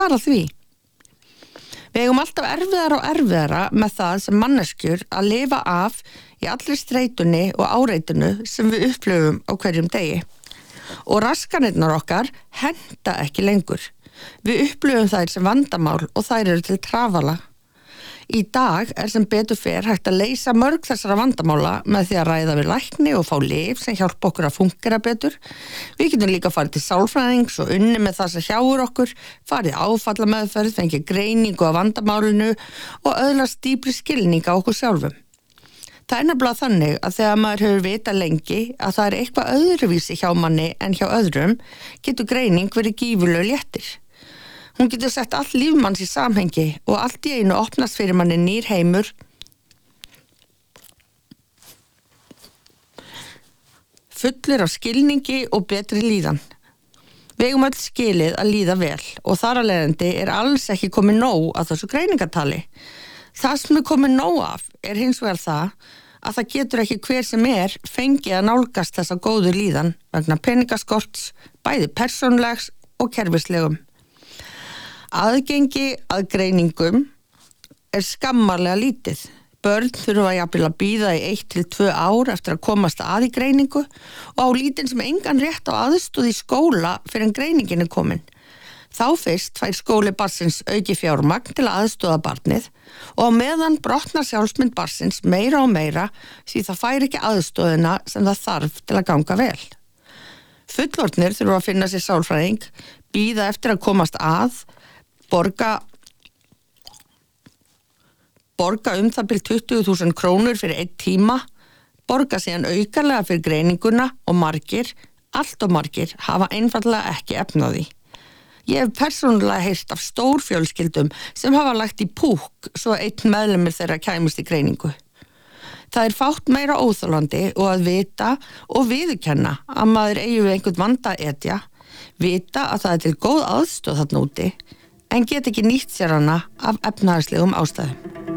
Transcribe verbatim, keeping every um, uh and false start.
svara því. Við eigum alltaf erfiðara og erfiðara með það sem manneskjur að lifa af í allri streitunni og áreitinu sem við upplifum á hverjum degi. Og raskanirnar okkar henta ekki lengur. Við upplifum þær sem vandamál og þær eru til trafala. Í dag er sem betur fer hægt að leysa mörg þessara vandamála með því að ræða við lækni og fá lyf sem hjálpa okkur að fungera betur. Við getum líka farið til sálfræðings og unni með það sem hjáir okkur, farið áfallameðferð, fengið greiningu á vandamálinu og öðlast dýpri skilning á okkur sjálfum. Það er nefnilega þannig að þegar maður hefur vitað lengi að það er eitthvað öðruvísi hjá manni en hjá öðrum, getur greining verið gífurleg léttir. Hún getur sett allt lífmanns í samhengi og allt í einu opnast fyrir manni nýr heimur fullur af skilningi og betri líðan. Við eigum öll skilið að líða vel og þar af leiðandi er alls ekki komið nóg að þessu greiningatali. Það sem er komið nóg af er hins vegar það að það getur ekki hver sem er fengið að nálgast þessa góðu líðan vegna peningaskorts, bæði persónlegs og kerfislegum. Aðgengi að greiningum er skammarlega lítið. Börn þurfa jafnvel að bíða í eitt til tvö ár eftir að komast að í greiningu og á lítinn sem engan rétt á aðstoð í skóla fyrir en greiningin er komin. Þá fyrst fær skóli barnsins auki fjármagn til að aðstoða barnið og á meðan brotnar sjálfsmynd barnsins meira og meira því það fær ekki aðstoðina sem það þarf til að ganga vel. Fullorðnir þurfa að finna sér sálfræðing, bíða eftir að komast að, borga borga um það bil tuttugu þúsund krónur fyrir einn tíma, borga síðan aukalega fyrir greininguna og margir, allt og margir, hafa einfaldlega ekki efni á því. Ég hef persónulega heyrt af stórfjölskyldum sem hafa lagt í púkk svo einn meðlimur þeirra kæmist í greiningu. Það er fátt meira óþolandi og að vita og viðurkenna að maður eigi við einhvern vanda að etja, vita að það er til góð aðstoð þarna úti, en get ekki nýtt sér hana af efnahagslegum ástæðum.